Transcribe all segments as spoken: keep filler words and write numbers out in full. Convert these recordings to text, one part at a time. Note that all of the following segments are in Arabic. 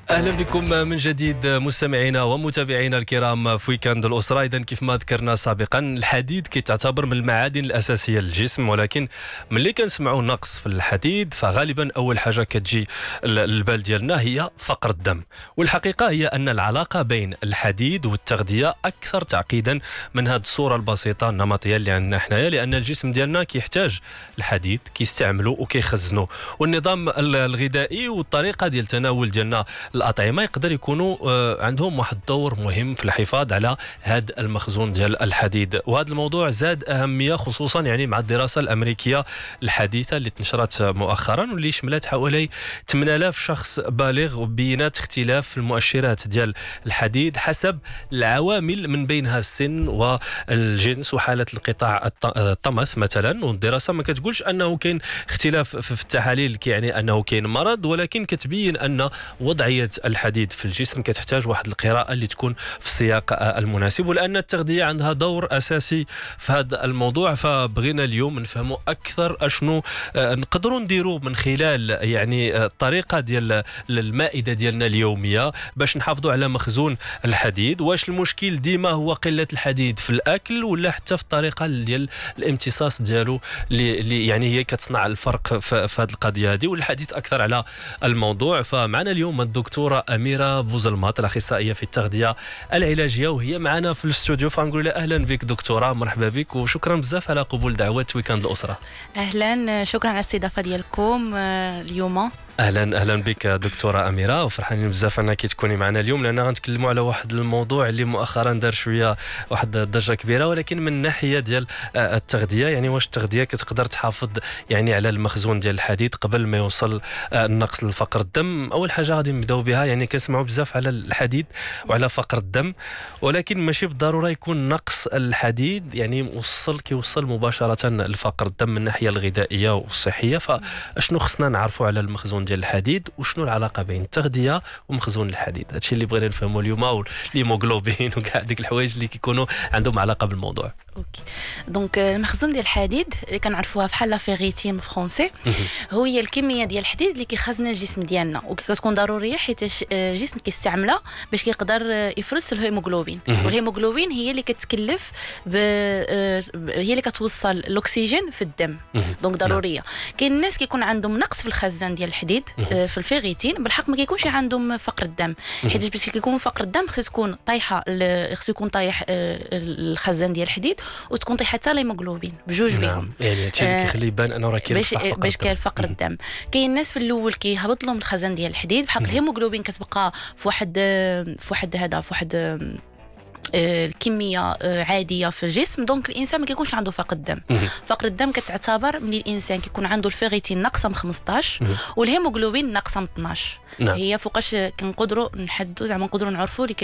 أهلا بكم من جديد مستمعينا ومتابعينا الكرام في ويكاند الأسرة. إذن كيف ما ذكرنا سابقا، الحديد كيتعتبر من المعادن الأساسية للجسم، ولكن ملي كنسمعوا نقص في الحديد فغالبا أول حاجة كتجي للبال ديالنا هي فقر الدم. والحقيقة هي أن العلاقة بين الحديد والتغذية أكثر تعقيدا من هذه الصورة البسيطة النمطية اللي عندنا حنايا، لأن الجسم ديالنا كيحتاج الحديد كيستعملوا وكيخزنوا، والنظام الغذائي والطريقة ديال التناول ديالنا الأطعمة يقدر يكونوا عندهم واحد الدور مهم في الحفاظ على هذا المخزون ديال الحديد. وهذا الموضوع زاد أهمية خصوصا يعني مع الدراسة الأمريكية الحديثة اللي تنشرت مؤخرا، واللي شملت حوالي ثمانية آلاف شخص بالغ، وبينات اختلاف في المؤشرات ديال الحديد حسب العوامل من بينها السن والجنس وحالة القطاع الطمث مثلا. والدراسة ما كتقولش أنه كاين اختلاف في التحاليل كيعني أنه كاين مرض، ولكن كتبين أن وضعية الحديد في الجسم كتحتاج واحد القراءة اللي تكون في السياق المناسب، ولأن التغذية عندها دور أساسي في هذا الموضوع. فبغينا اليوم نفهموا أكثر أشنو نقدروا نديروا من خلال يعني الطريقة ديال المائدة ديالنا اليومية باش نحافظوا على مخزون الحديد. واش المشكل ديما هو قلة الحديد في الأكل، ولا حتى في الطريقة ديال الامتصاص ديالو اللي يعني هي كتصنع الفرق في هذه القضية هذه؟ والحديث أكثر على الموضوع فمعنا اليوم الدكتورة أميرة بوزلماط، الأخصائية في التغذية العلاجية، وهي معنا في الاستوديو. فنقول لها أهلا بك دكتورة، مرحبا بك، وشكرا بزاف على قبول دعوة ويكاند الأسرة. أهلا، شكرا على الاستضافة ديالكم اليوم. اهلا اهلا بك دكتوره اميره، وفرحانين بزاف انك تكوني معنا اليوم، لان غنتكلموا على واحد الموضوع اللي مؤخرا دار شويه واحد الضجه كبيره، ولكن من الناحيه ديال التغذيه. يعني واش التغذيه كتقدر تحافظ يعني على المخزون ديال الحديد قبل ما يوصل النقص لفقر الدم؟ اول حاجه غادي نبداو بها، يعني كنسمعوا بزاف على الحديد وعلى فقر الدم، ولكن ماشي بالضروره يكون نقص الحديد يعني موصل كيوصل مباشره لفقر الدم من الناحيه الغذائيه والصحيه. فاشنو خصنا نعرفوا على المخزون ديال الحديد، وشنو العلاقه بين التغذيه ومخزون الحديد؟ هادشي اللي بغينا نفهموا اليوم، والهيموغلوبين وكاع ديك الحوايج اللي كيكونوا عندهم علاقه بالموضوع. اوكي، دونك المخزون ديال الحديد اللي كنعرفوها بحال لا فيغيتيم فرونسي، هي الكميه ديال الحديد اللي كيخزنها الجسم ديالنا وكتكون ضروريه حيت الجسم كيستعملها باش كيقدر يفرز الهيموغلوبين. والهيموغلوبين هي اللي كتكلف ب... هي اللي كتوصل الاكسجين في الدم، دونك ضروريه. كاين الناس كيكون عندهم نقص في الخزان ديال الحديد في الفيغيتين، بالحق ما كيكونش عندهم فقر الدم، حيت باش كيكون فقر الدم خصو تكون طايحه خصو يكون طايح الخزان ديال الحديد وتكون طايحه حتى الهيموغلوبين بجوج بهم. نعم. يعني هادشي اللي كيخلي يبان انه راه كاين باش باش كاين فقر الدم. كاين الناس في الاول كيهبط لهم الخزان ديال الحديد، بحق الهيموغلوبين كتبقى في واحد في واحد هذا في واحد الكميه عاديه في الجسم، دونك الانسان ما كيكونش عنده فقر الدم. فقر الدم كتعتبر من الانسان كيكون عنده الفيغيتين ناقصه من خمسطاش والهيموغلوبين ناقصه من اثناش. نعم. هي فوقاش كنقدروا نحددوا زعما نقدروا نعرفوا لك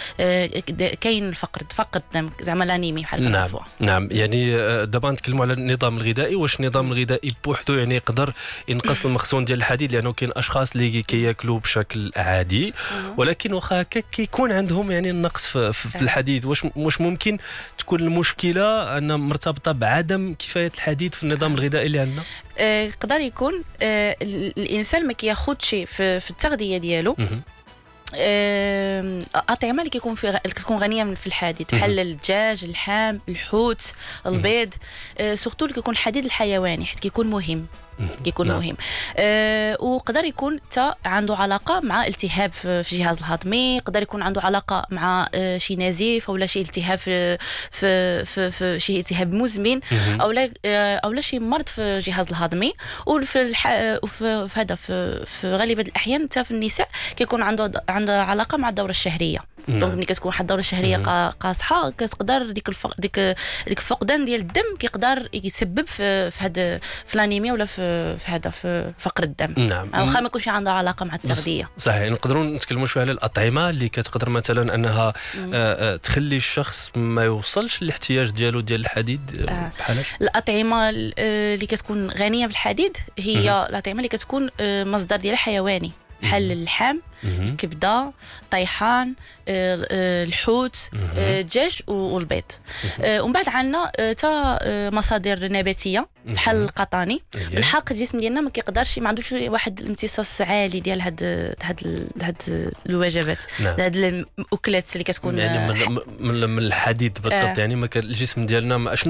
كاين الفقر فقر الدم زعما لانيمي بحال كنعرفوها. نعم نعم. يعني دابا نتكلموا على النظام الغذائي. واش النظام الغذائي بوحدو يعني يقدر ينقص المخزون ديال الحديد؟ لانه كاين اشخاص اللي كياكلوا بشكل عادي ولكن واخا هكا كيكون عندهم يعني النقص في, في الحديد. واش واش ممكن تكون المشكله ان مرتبطه بعدم كفايه الحديد في النظام الغذائي اللي عندنا؟ يقدر آه يكون آه الانسان ما كياخذش في, في التغذيه ديالو أطعمة اللي كيكون فيها كتكون غنية من في الحديد، بحال الدجاج، اللحم، الحوت، البيض، سورتو اللي كيكون الحديد الحيواني حيت كيكون مهم كيكون نعم. مهم. أه وقدر يكون حتى عنده علاقه مع التهاب في الجهاز الهضمي، يقدر يكون عنده علاقه مع أه شي نزيف او شي التهاب في في في, في شي التهاب مزمن او لا أه او لا شي مرض في الجهاز الهضمي. وفي الح... وفي هذا في, في غالبا الاحيان حتى في النساء كيكون عنده عنده علاقه مع الدوره الشهريه. دونك ملي كتكون واحد الدوره الشهريه قاصحه كتقدر ديك الفق... ديك ديك الفقدان ديال الدم كيقدر يسبب في في هذا في لانيميا ولا في في هذا في فقر الدم. نعم. واخا ما يكونش عندها علاقه مع التغذيه. صحيح. نقدروا نتكلموا شويه على الاطعمه اللي كتقدر مثلا انها آه تخلي الشخص ما يوصلش للاحتياج ديالو ديال الحديد آه. بحال الاطعمه اللي كتكون غنيه بالحديد هي مم. الاطعمه اللي كتكون مصدر ديالها حيواني. بحال اللحم، الكبده، طيحان، الحوت، الدجاج والبيض. ومن بعد عندنا حتى مصادر نباتيه بحال القطاني. بالحق الجسم ديالنا ما كيقدرش، ما عندوش واحد الامتصاص عالي ديال هاد هاد هاد الوجبات، هاد المأكلات اللي كتكون يعني من, من الحديد بالضبط. يعني ما الجسم ديالنا